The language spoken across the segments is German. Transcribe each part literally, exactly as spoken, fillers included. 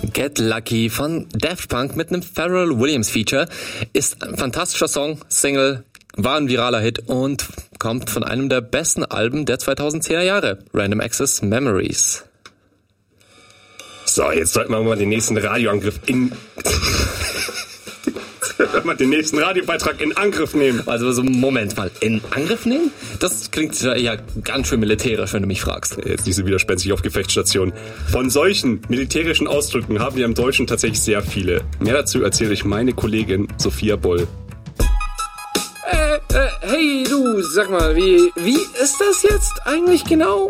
Get Lucky von Daft Punk mit einem Pharrell Williams Feature ist ein fantastischer Song, Single, war ein viraler Hit und kommt von einem der besten Alben der zweitausendzehner Jahre, Random Access Memories. So, jetzt sollten wir mal den nächsten Radioangriff in... mal den nächsten Radiobeitrag in Angriff nehmen. Also so, Moment mal, in Angriff nehmen? Das klingt ja ganz schön militärisch, wenn du mich fragst. Jetzt diese widerspenstig auf Gefechtsstation. Von solchen militärischen Ausdrücken haben wir im Deutschen tatsächlich sehr viele. Mehr dazu erzähle ich meine Kollegin Sophia Boll. Äh, äh, hey du, sag mal, wie, wie ist das jetzt eigentlich genau?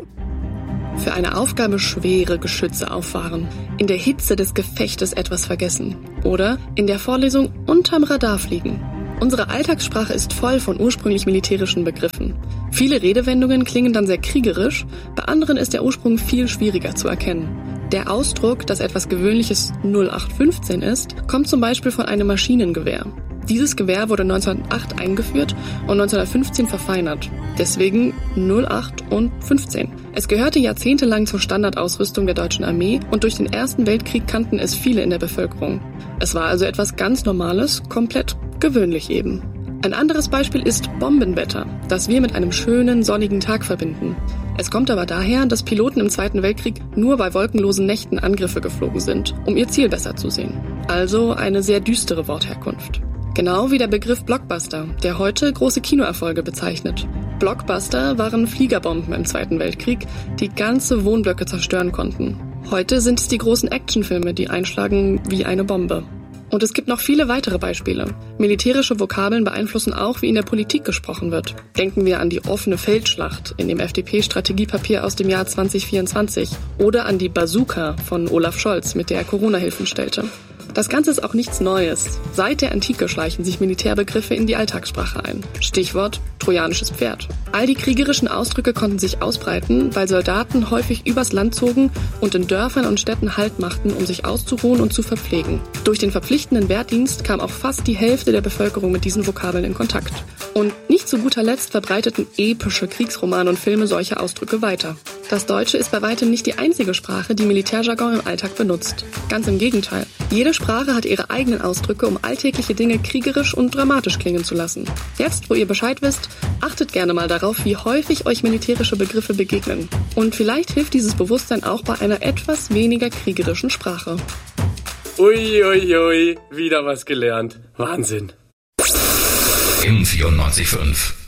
Für eine Aufgabe schwere Geschütze auffahren, in der Hitze des Gefechtes etwas vergessen oder in der Vorlesung unterm Radar fliegen. Unsere Alltagssprache ist voll von ursprünglich militärischen Begriffen. Viele Redewendungen klingen dann sehr kriegerisch, bei anderen ist der Ursprung viel schwieriger zu erkennen. Der Ausdruck, dass etwas Gewöhnliches null acht fünfzehn ist, kommt zum Beispiel von einem Maschinengewehr. Dieses Gewehr wurde neunzehnhundertacht eingeführt und neunzehnhundertfünfzehn verfeinert. Deswegen null acht und fünfzehn. Es gehörte jahrzehntelang zur Standardausrüstung der deutschen Armee und durch den Ersten Weltkrieg kannten es viele in der Bevölkerung. Es war also etwas ganz Normales, komplett gewöhnlich eben. Ein anderes Beispiel ist Bombenwetter, das wir mit einem schönen, sonnigen Tag verbinden. Es kommt aber daher, dass Piloten im Zweiten Weltkrieg nur bei wolkenlosen Nächten Angriffe geflogen sind, um ihr Ziel besser zu sehen. Also eine sehr düstere Wortherkunft. Genau wie der Begriff Blockbuster, der heute große Kinoerfolge bezeichnet. Blockbuster waren Fliegerbomben im Zweiten Weltkrieg, die ganze Wohnblöcke zerstören konnten. Heute sind es die großen Actionfilme, die einschlagen wie eine Bombe. Und es gibt noch viele weitere Beispiele. Militärische Vokabeln beeinflussen auch, wie in der Politik gesprochen wird. Denken wir an die offene Feldschlacht in dem F D P-Strategiepapier aus dem Jahr zwanzig vierundzwanzig oder an die Bazooka von Olaf Scholz, mit der er Corona-Hilfen stellte. Das Ganze ist auch nichts Neues. Seit der Antike schleichen sich Militärbegriffe in die Alltagssprache ein. Stichwort trojanisches Pferd. All die kriegerischen Ausdrücke konnten sich ausbreiten, weil Soldaten häufig übers Land zogen und in Dörfern und Städten Halt machten, um sich auszuruhen und zu verpflegen. Durch den verpflichtenden Wehrdienst kam auch fast die Hälfte der Bevölkerung mit diesen Vokabeln in Kontakt. Und nicht zu guter Letzt verbreiteten epische Kriegsromane und Filme solche Ausdrücke weiter. Das Deutsche ist bei weitem nicht die einzige Sprache, die Militärjargon im Alltag benutzt. Ganz im Gegenteil. Jede Sprache hat ihre eigenen Ausdrücke, um alltägliche Dinge kriegerisch und dramatisch klingen zu lassen. Jetzt, wo ihr Bescheid wisst, achtet gerne mal darauf, wie häufig euch militärische Begriffe begegnen. Und vielleicht hilft dieses Bewusstsein auch bei einer etwas weniger kriegerischen Sprache. Ui, ui, ui, wieder was gelernt. Wahnsinn. M vierundneunzig Komma fünf